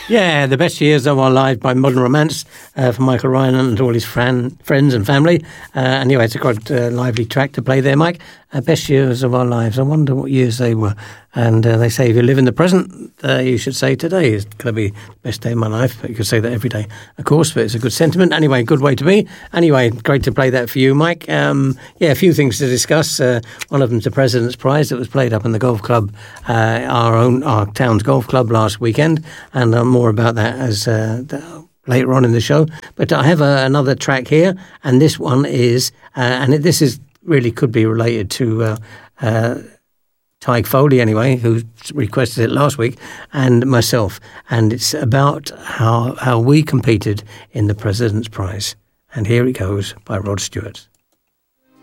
Yeah, The Best Years of Our Lives by Modern Romance for Michael Ryan and all his friends and family. Anyway, it's a quite lively track to play there, Mike. Best Years of Our Lives. I wonder what years they were. And they say if you live in the present, you should say today is going to be the best day of my life. But you could say that every day, of course, but it's a good sentiment. Anyway, good way to be. Anyway, great to play that for you, Mike. A few things to discuss. One of them's the President's Prize that was played up in the golf club, our town's golf club last weekend. And more about that as later on in the show. But I have another track here, and this one is, this is really could be related to Tyke Foley anyway, who requested it last week, and myself. And it's about how we competed in the President's Prize. And here it goes by Rod Stewart.